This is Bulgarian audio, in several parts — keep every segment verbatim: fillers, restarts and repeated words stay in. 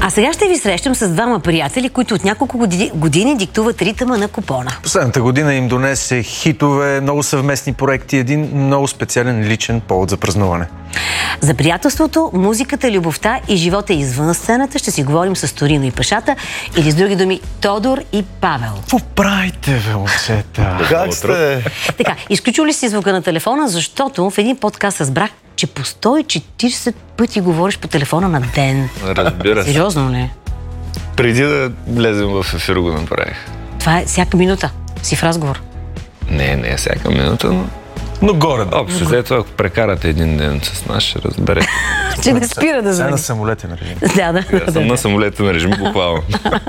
А сега ще ви срещам с двама приятели, които от няколко години, години диктуват ритъма на купона. Последната година им донесе хитове, много съвместни проекти, един много специален личен повод за празнуване. За приятелството, музиката, любовта и живота извън сцената ще си говорим с Торино и Пашата, или с други думи Тодор и Павел. Какво правите, бе, момчета? Как сте? Така, изключил ли си звука на телефона, защото в един подкаст разбрах, че по сто и четиридесет пъти говориш по телефона на ден. Разбира се. Сериозно ли? Преди да влезем в ефир го направих. Това е всяка минута. Си в разговор. Не, не е всяка минута, но... Но горе, да. Общо, взето, ако прекарате един ден с нас, ще разберете. Че не спира да Сега звъни. на самолетен режим. Да, да. Аз съм на самолетен режим, буквално.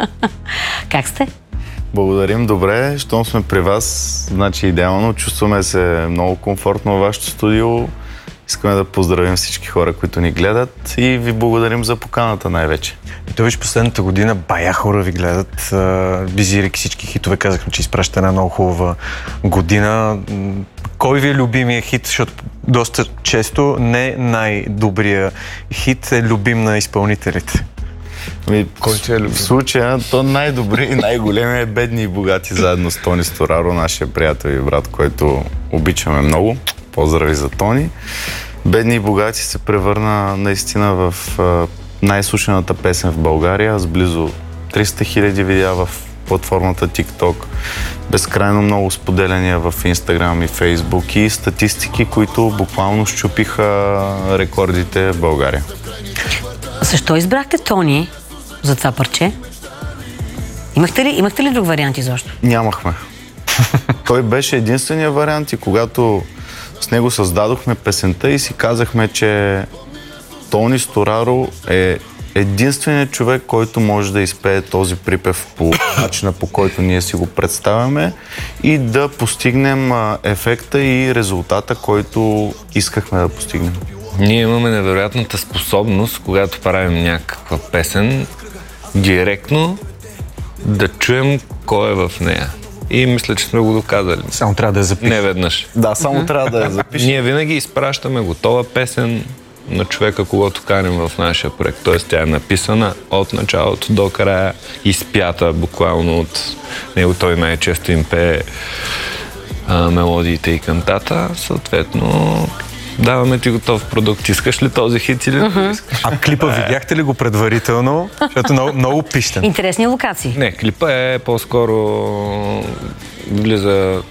Как сте? Благодарим, добре. Щом сме при вас, значи идеално. Чувстваме се много комфортно във вашето студио. Искаме да поздравим всички хора, които ни гледат и ви благодарим за поканата най-вече. То виж, последната година бая хора ви гледат, визирайки всички хитове. Казахме, че изпращате една много хубава година. Кой ви е любимия хит? Защото доста често не най-добрия хит е любим на изпълнителите. Ми, Който е любим? В случая, то най-добри и най-големи е Бедни и богати, заедно с Тони Стораро, нашия приятел и брат, който обичаме много. Поздрави за Тони. Бедни и богати се превърна наистина в най-слушаната песен в България, с близо триста хиляди видеа в платформата TikTok, безкрайно много споделяния в Instagram и Facebook и статистики, които буквално щупиха рекордите в България. Защо избрахте Тони за това парче? Имахте ли, имахте ли друг вариант изобщо? Нямахме. Той беше единствения вариант и когато с него създадохме песента и си казахме, че Тони Стораро е единственият човек, който може да изпее този припев по начина, по който ние си го представяме и да постигнем ефекта и резултата, който искахме да постигнем. Ние имаме невероятната способност, когато правим някаква песен, директно да чуем кой е в нея. И мисля, че сме го доказали. Само трябва да я запишем. Не веднъж. Да, само трябва да я запишем. Ние винаги изпращаме готова песен на човека, когато каним в нашия проект. Тоест тя е написана от началото до края, изпята буквално от него. Той най-често им пее а, мелодиите и кантата. Съответно, даваме ти готов продукт. Искаш ли този хит или uh-huh. искаш? А клипа видяхте ли го предварително? Защото много, много пищен. Интересни локации. Не, клипа е по-скоро влиза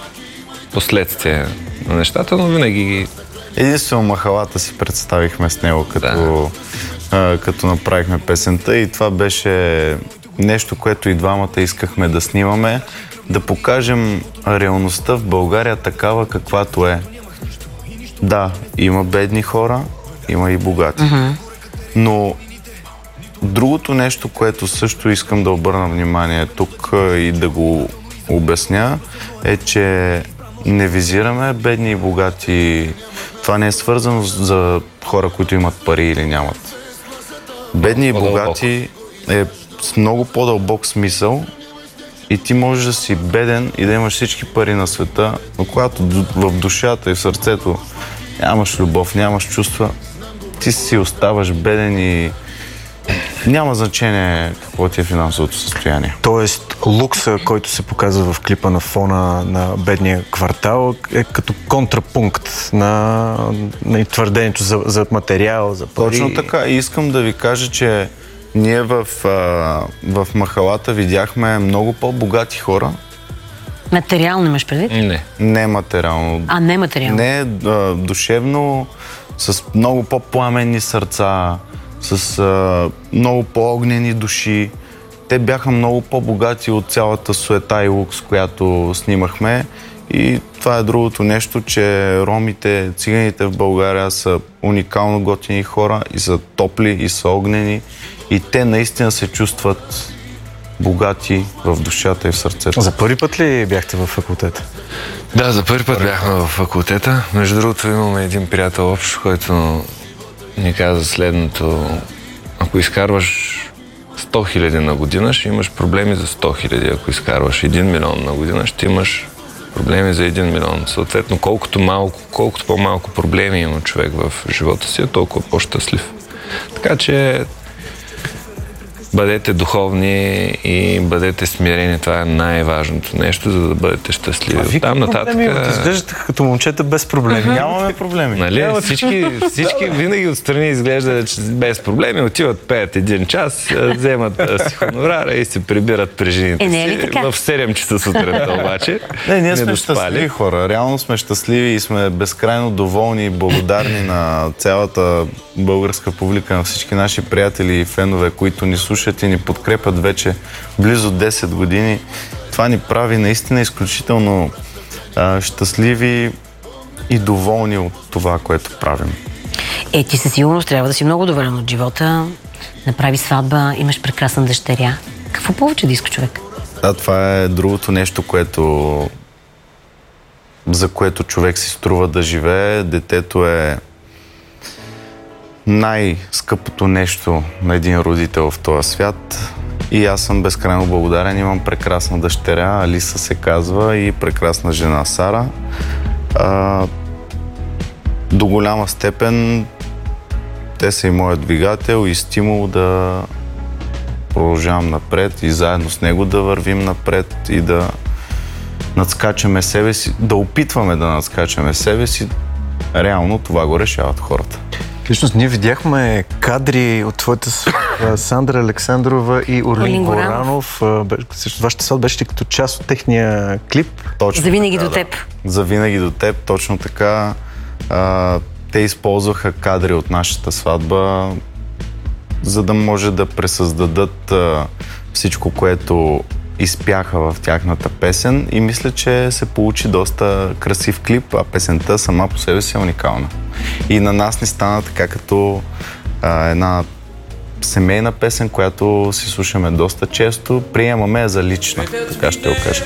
последствие на нещата, но винаги ги... Единствено махалата си представихме с него, като, да. а, като направихме песента и това беше нещо, което и двамата искахме да снимаме, да покажем реалността в България такава каквато е. Да, има бедни хора, има и богати. Uh-huh. Но другото нещо, което също искам да обърна внимание тук и да го обясня, е, че не визираме бедни и богати. Това не е свързано за хора, които имат пари или нямат. Бедни и богати е с много по-дълбок смисъл и ти можеш да си беден и да имаш всички пари на света, но когато в душата и в сърцето нямаш любов, нямаш чувства, ти си оставаш беден и няма значение какво ти е финансовото състояние. Тоест, лукса, който се показва в клипа на фона на бедния квартал, е като контрапункт на, на твърдението за, за материал, за пари. Точно така. И искам да ви кажа, че ние в, а, в махалата видяхме много по-богати хора. Материално имаш предвид? Не. Не материално. А, не материално. Не, а, душевно, с много по-пламенни сърца, с а, много по-огнени души. Те бяха много по-богати от цялата суета и лукс, която снимахме. И това е другото нещо, че ромите, циганите в България са уникално готини хора и са топли, и са огнени. И те наистина се чувстват богати в душата и в сърцето. За първи път ли бяхте в факултета? Да, за първи път бяхме в факултета. Между другото имаме един приятел общ, който ни каза следното. Ако изкарваш сто хиляди на година, ще имаш проблеми за сто хиляди. Ако изкарваш един милион на година, ще имаш проблеми за един милион. Съответно, колкото, малко, колкото по-малко проблеми има човек в живота си, е толкова по-щастлив. Така че бъдете духовни и бъдете смирени. Това е най-важното нещо, за да бъдете щастливи. Там нататък... Изглеждате като момчета без проблеми. Нямаме проблеми. Нали? Всички, всички винаги отстрани изглеждат че без проблеми. Отиват, пеят един час, вземат си хонорара и се прибират при жените е, не е ли си. така? В седем часа сутринта обаче. Не, ние сме доспали. щастливи хора. Реално сме щастливи и сме безкрайно доволни и благодарни на цялата българска публика, на всички наши приятели и фенове, които ни слушат и ни подкрепят вече близо десет години. Това ни прави наистина изключително а, щастливи и доволни от това, което правим. Е, ти със сигурност трябва да си много доволен от живота. Направи сватба, имаш прекрасна дъщеря. Какво повече да иска човек? Да, това е другото нещо, което за което човек си струва да живее. Детето е най-скъпото нещо на един родител в този свят. И аз съм безкрайно благодарен. Имам прекрасна дъщеря, Алиса се казва, и прекрасна жена Сара. А, до голяма степен те са и моят двигател и стимул да продължавам напред и заедно с него да вървим напред и да надскачаме себе си, да опитваме да надскачаме себе си. Реално това го решават хората. Лично ние видяхме кадри от твоята Сандра Александрова и Орлин, Орлин Горанов. Също вашата сватба беше като част от техния клип. Точно за винаги така, до теб. Да. За винаги до теб, точно така. А, те използваха кадри от нашата сватба, за да може да пресъздадат а, всичко, което изпяха в тяхната песен, и мисля, че се получи доста красив клип, а песента сама по себе си е уникална. И на нас ни стана така като а, една семейна песен, която си слушаме доста често. Приемаме я за лична, така ще го кажа.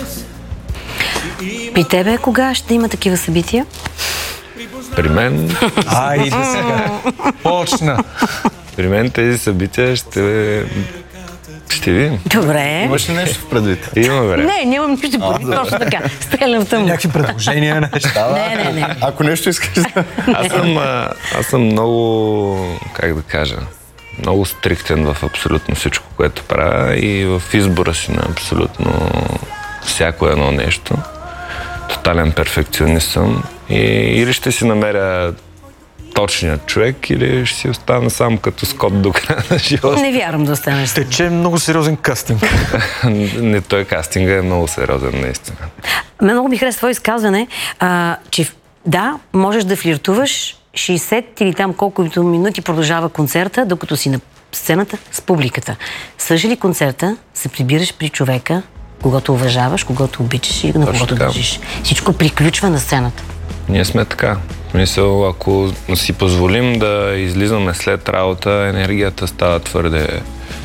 При тебе кога ще има такива събития? При мен... Айде сега. Почна. При мен тези събития ще... Ще видим. Добре. Имаш ли нещо в предвид? Има време. Не, нямам нищо предвид. Точно така. Стрелям в тъмно. Някакви предложения, неща. Не, не, не. Ако нещо искаш да... Аз съм, а, аз съм много, как да кажа, много стриктен в абсолютно всичко, което правя, и в избора си на абсолютно всяко едно нещо. Тотален перфекционист съм. И или ще си намеря точният човек, или ще си остана само като Скот до края на живота. Не вярвам да останеш. Тече е много сериозен кастинг. Не, той кастинга е много сериозен, наистина. Мен много ми харесва твое изказване, а, че да, можеш да флиртуваш шейсет или там колкото минути продължава концерта, докато си на сцената с публиката. Свържи ли концерта, се прибираш при човека, когато уважаваш, когато обичаш и на когото държиш. Всичко приключва на сцената. Ние сме така. Мисъл, ако си позволим да излизаме след работа, енергията става твърде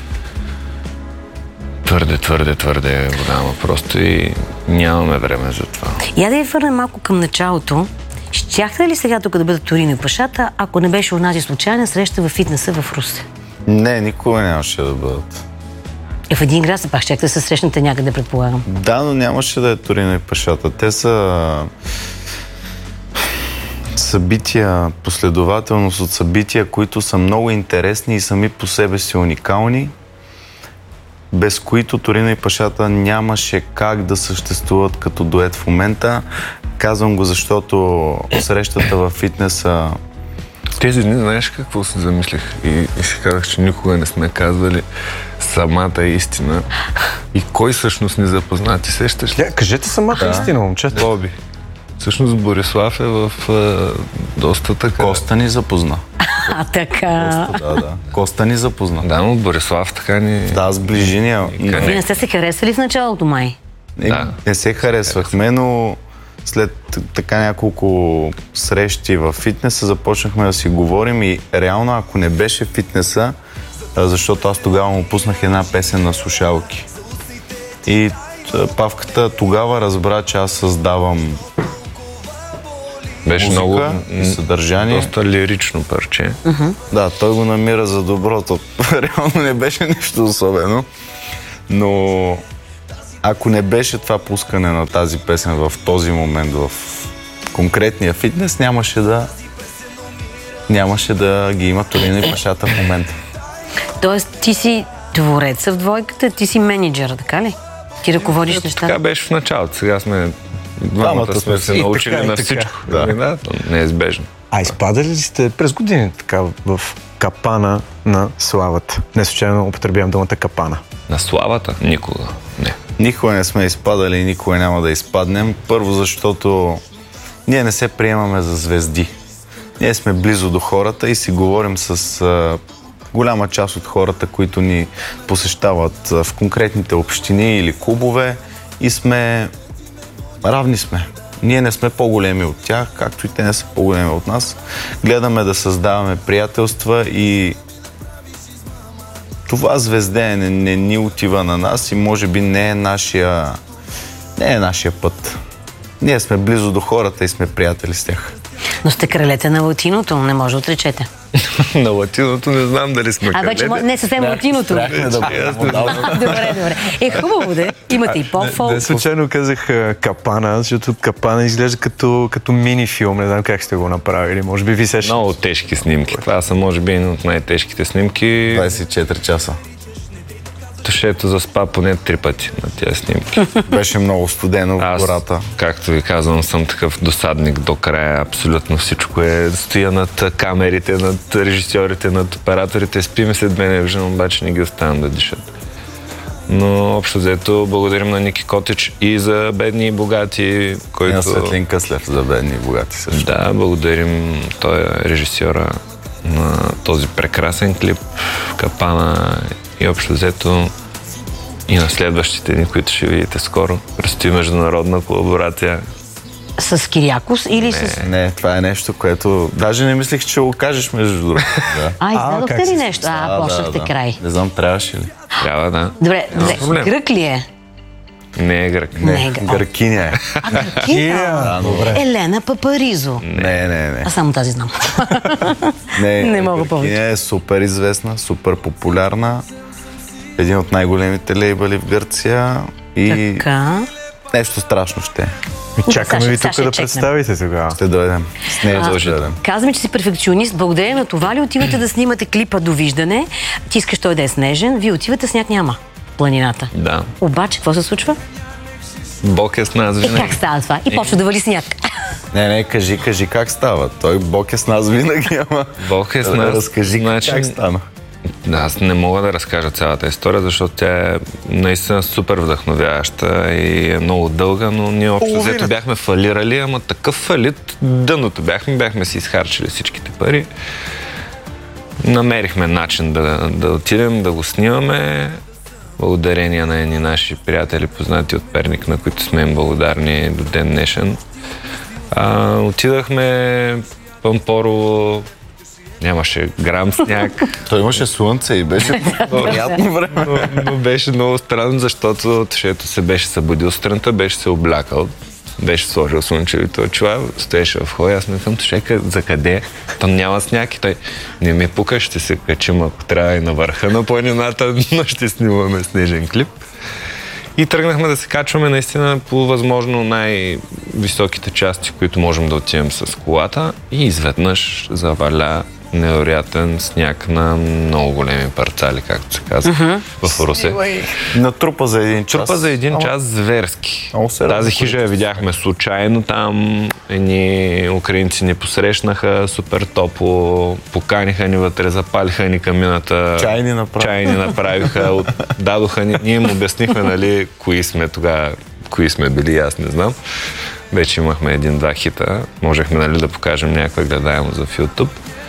твърде, твърде, твърде голяма просто и нямаме време за това. Я да ви върнем малко към началото. Щяхте ли сега тук да бъдат Торино и Пашата, ако не беше онази случайна среща в фитнеса в Русе? Не, никога нямаше да бъдат. Е, в един град се пак щяхте да се срещнете някъде, предполагам. Да, но нямаше да е Торино и Пашата. Те са събития, последователност от събития, които са много интересни и сами по себе си уникални, без които Торино и Пашата нямаше как да съществуват като дует в момента. Казвам го, защото срещата във фитнеса... Тези дни, знаеш какво се замислих? И, и си казах, че никога не сме казвали самата истина. И кой всъщност ни запозна? Ти сещаш ли? Я, кажете самата да. истина, момчета. Боби. Всъщност Борислав е в а, доста така... Коста ни запозна. А, така. Коста, да, да. Коста ни запозна. Да, но Борислав така ни... Да, сближи ни. Вие не сте се харесвали в началото, май? Не, да. не се харесвахме, но след така няколко срещи в фитнеса започнахме да си говорим и реално, ако не беше фитнеса, защото аз тогава му пуснах една песен на слушалки. И Павката тогава разбра, че аз създавам беше музика много и съдържание. Доста лирично парче. Uh-huh. Да, той го намира за доброто. Реално не беше нищо особено. Но ако не беше това пускане на тази песен в този момент в конкретния фитнес, нямаше да нямаше да ги има Торино и Пашата в момента. Тоест ти си твореца в двойката, ти си менеджера, така ли? Ти ръководиш Ето, нещата. така беше в началото. Сега сме двамата сме се и научили така, и на така. всичко. Да. Да. Да, то неизбежно. А изпадали ли сте през години така в капана на славата? Не случайно употребявам думата капана. На славата? Никога. Не. Никога не сме изпадали и никога няма да изпаднем. Първо, защото ние не се приемаме за звезди. Ние сме близо до хората и си говорим с а, голяма част от хората, които ни посещават а, в конкретните общини или клубове и сме равни сме. Ние не сме по-големи от тях, както и те не са по-големи от нас. Гледаме да създаваме приятелства и това звездеене не ни отива на нас и може би не е нашия, не е нашия път. Ние сме близо до хората и сме приятели с тях. Но сте кралете на латиното, не може да отречете. На латиното не знам дали сме А вече къде. не съвсем латиното. Добре, добре. Е, хубаво да. Имате и по-фолк. Не случайно казах а, капана, защото капана изглежда като, като мини-филм. Не знам как сте го направили. Може би ви се... Много тежки снимки. Това са, може би, един от най-тежките снимки. двайсет и четири часа. Тушето заспа поне три пъти на тези снимки. Беше много студено в Аз, гората. както ви казвам, съм такъв досадник до края. Абсолютно всичко е. Стоя над камерите, над режисьорите, над операторите. Спиме след мен, виждам, обаче не ги оставям да дишат. Но общо взето благодарим на Ники Котич и за Бедни и богати, който... И на Светлин Къслев за Бедни и богати също. Да, благодарим той е режисьора на този прекрасен клип Капана и общо взето и на следващите дни, които ще видите скоро. Предстои международна колаборация. С Кириакос или с... Не, това е нещо, което даже не мислех, че го кажеш между другото. Да. А, издадохте как ли си- нещо? А, почнахте край. Не знам, трябваше ли? Трябва да. Добре, добре. проблем. Грък ли е? Не е грък. Не е грък. Гъркиня е. А, гръкиня? добре. Елена Папаризо. Не, не, не. Аз само тази знам. Не, Не мога повече. Гъркиня е супер известна, супер популярна. Един от най-големите лейбъли в Гърция и Така. нещо страшно ще е. Чакаме Сега ви ще- тук сега да ще представите тогава. Ще дойдем. С нея А, ще дойдем. Каза ми, че си перфекционист. Благодарение на това ли отивате да снимате клипа Довиждане? Ти искаш той да е снежен, вие отивате, сняг няма в планината. Да. Обаче, какво се случва? Бог е с нас И винаги. как става това? И почва да вали сняг. Не, не, кажи, кажи как става. Той Бог е с нас винаги, ама... Бог е с нас. Разкажи Значи, как стана. Аз не мога да разкажа цялата история, защото тя е наистина супер вдъхновяваща и е много дълга, но ние общо взето бяхме фалирали, ама такъв фалит, дъното бяхме, бяхме си изхарчили всичките пари. Намерихме начин да, да отидем, да го снимаме, благодарение на едни наши приятели, познати от Перник, на които сме им благодарни до ден днешен. А, отидахме Пампорово, нямаше грам сняг. Той имаше слънце и беше приятно време. Но, но беше много странно, защото тъшето се беше събудил сутринта, беше се облякал, беше сложил слънчевите очила, стоеше в хода, аз не съм тъшека, за къде? Там няма сняг и той не ми пука, ще се качим, ако трябва и на върха на планината, но ще снимаме снежен клип. И тръгнахме да се качваме наистина по възможно най-високите части, които можем да отидем с колата и изведнъж заваля невероятен сняг на много големи парцали, както се казва, uh-huh. в Русе. Натрупа за един час. Трупа за един час зверски. Много сериозно. Тази хижа я видяхме случайно там. Едни украинци ни посрещнаха супер топло, поканиха ни вътре, запалиха ни камината. Чай ни направиха. Чай ни направиха, от- дадоха ни. Ние им обяснихме, нали, кои сме тогава, кои сме били, аз не знам. Вече имахме един-два хита. Можехме, нали, да покажем някаква гледаемост в YouTube.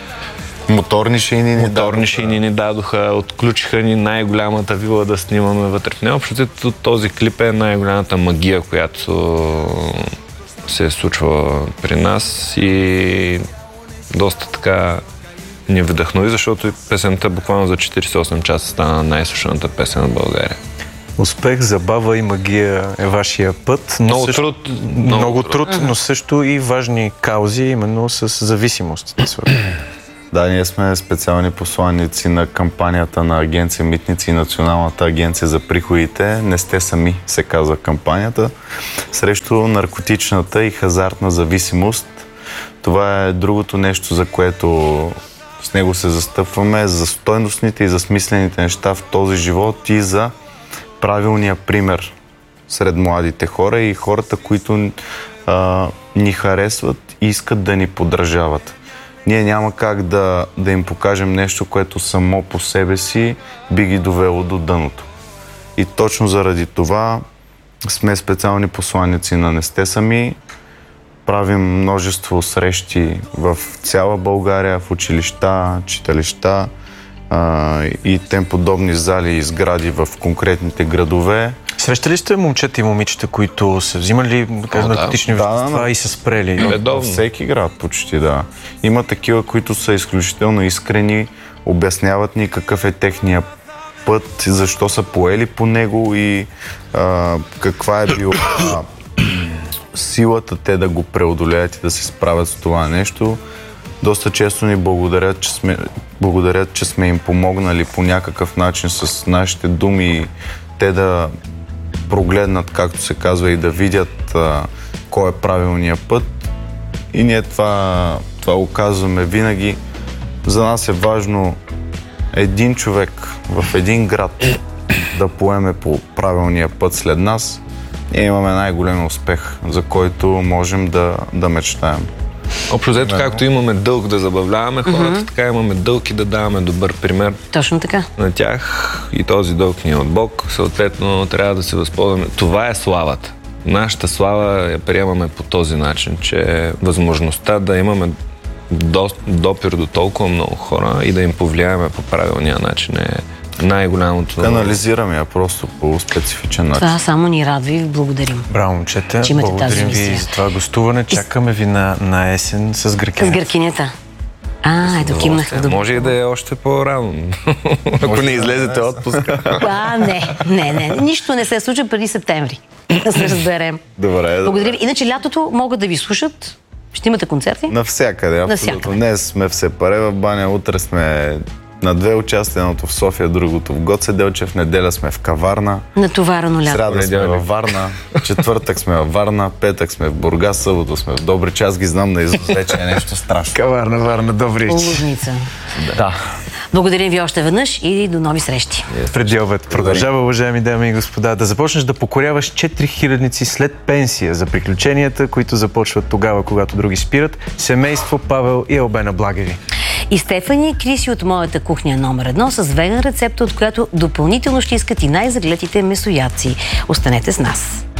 Моторни шейни ни Моторни шейни ни дадоха, отключиха ни най-голямата вила да снимаме вътре в нея. Общо този клип е най-голямата магия, която се е случвала при нас и доста така ни вдъхнови, защото песента буквално за четирийсет и осем часа стана най-слушаната песен в България. Успех, забава и магия е вашия път. Но Много също, труд. Много, много труд. труд, но също и важни каузи, именно с зависимост. Да, ние сме специални посланици на кампанията на Агенция Митници и Националната агенция за приходите. Не сте сами, се казва кампанията, срещу наркотичната и хазартна зависимост. Това е другото нещо, за което С него се застъпваме за стойностните и за смислените неща в този живот и за правилния пример сред младите хора и хората, които а, ни харесват и искат да ни подражават. Ние няма как да, да им покажем нещо, което само по себе си би ги довело до дъното. И точно заради това сме специални посланици на Не сте сами. Правим множество срещи в цяла България, в училища, читалища а, и тем подобни зали и сгради в конкретните градове. Срещали сте момчета и момичета, които са взимали да, наркотични да, вещества да, и са спрели? Във всеки град почти, да. Има такива, които са изключително искрени, обясняват ни какъв е техния път, защо са поели по него и а, каква е била а, силата те да го преодолеят и да се справят с това нещо. Доста често ни благодарят, че сме, благодарят, че сме им помогнали по някакъв начин с нашите думи, те да прогледнат, както се казва, и да видят а, кой е правилният път. И ние това, това го казваме винаги. За нас е важно един човек в един град да поеме по правилния път след нас. Ние имаме най-голям успех, за който можем да, да мечтаем. Общо взето, както имаме дълг да забавляваме хората, mm-hmm. така имаме дълг и да даваме добър пример. Точно така. На тях и този дълг ни е от Бог. Съответно, трябва да се възползваме. Това е славата. Нашата слава я приемаме по този начин, че възможността да имаме до, допир до толкова много хора и да им повлияеме по правилния начин е най-голямото. Канализираме я просто по специфичен начин. Това само ни радва и ви благодарим. Браво, момчета. Благодарим ви за това гостуване. Чакаме ви на, на есен с гъркинята. С гъркинята. А, ето кимнаха. Може и да е още по-рано. Ако не излезете отпуска. А, не, не, не. Нищо не се случва преди септември. Да се разберем. Добре, благодарим. Иначе лятото могат да ви слушат. Ще имате концерти? Навсякъде, абсолютно. Навсякъде. Днес сме в Сепаре в Баня, утре сме на две участия, едното в София, другото в Гоце Делчев, в неделя сме в Каварна. Натоварено лято. Сряда сме във Варна, четвъртък сме във Варна, петък сме в Бургас, събота сме в Добрич. Аз ги знам наизуст, вече е нещо страшно. Каварна, Варна, Добрич. Лужница. Да. Благодарим ви още веднъж и до нови срещи. Преди обед продължава, уважаеми дами и господа, да започнеш да покоряваш четири хилядници след пенсия за приключенията, които започват тогава, когато други спират. Семейство Павел и Албена Благеви. И Стефани Криси от Моята кухня номер едно с веган рецепта, от която допълнително ще искат и най-заглетите месоядци. Останете с нас.